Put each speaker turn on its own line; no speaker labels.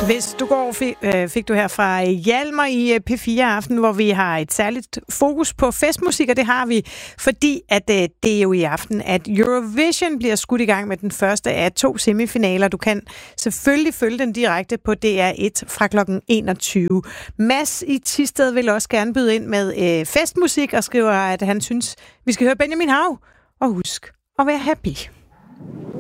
Hvis du går, fik du her fra Hjalmar i P4 Aften, hvor vi har et særligt fokus på festmusik, og det har vi, fordi at det er jo i aften, at Eurovision bliver skudt i gang med den første af 2 semifinaler. Du kan selvfølgelig følge den direkte på DR1 fra kl. 21. Mads i Thisted vil også gerne byde ind med festmusik og skriver, at han synes, vi skal høre Benjamin Hav. Og husk at være happy.